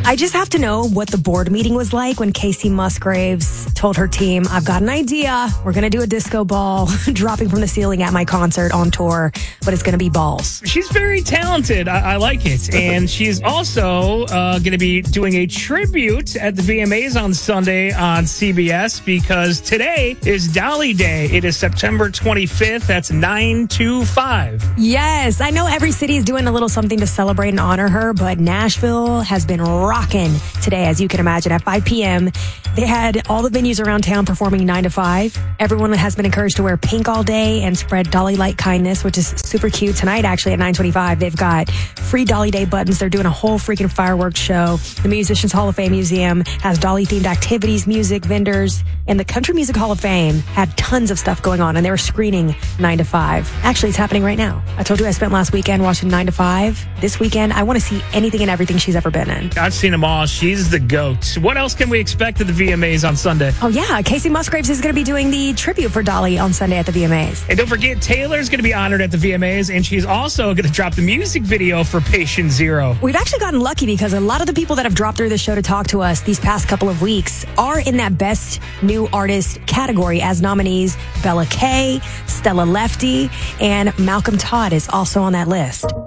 I just have to know what the board meeting was like when Casey Musgraves told her team, I've got an idea. We're going to do a disco ball dropping from the ceiling at my concert on tour, but it's going to be balls. She's very talented. I like it. And she's also going to be doing a tribute at the VMAs on Sunday on CBS because today is Dolly Day. It is September 25th. That's 9/25. Yes, I know every city is doing a little something to celebrate and honor her, but Nashville has been rocking today, as you can imagine. At 5 p.m., they had all the venues around town performing 9 to 5. Everyone has been encouraged to wear pink all day and spread Dolly Light kindness, which is super cute. Tonight, actually, at 9:25, they've got free Dolly Day buttons. They're doing a whole freaking fireworks show. The Musicians Hall of Fame Museum has Dolly-themed activities, music, vendors, and the Country Music Hall of Fame had tons of stuff going on, and they were screening 9 to 5. Actually, it's happening right now. I told you I spent last weekend watching 9 to 5. This weekend, I want to see anything and everything she's ever been in. I've seen them all. She's the GOAT. What else can we expect at the VMAs on Sunday? Oh, yeah. Casey Musgraves is going to be doing the tribute for Dolly on Sunday at the VMAs. And don't forget, Taylor's going to be honored at the VMAs, and she's also going to drop the music video for Patient Zero. We've actually gotten lucky because a lot of the people that have dropped through the show to talk to us these past couple of weeks are in that Best New Artist category as nominees. Bella Kay, Stella Lefty, and Malcolm Todd is also on that list.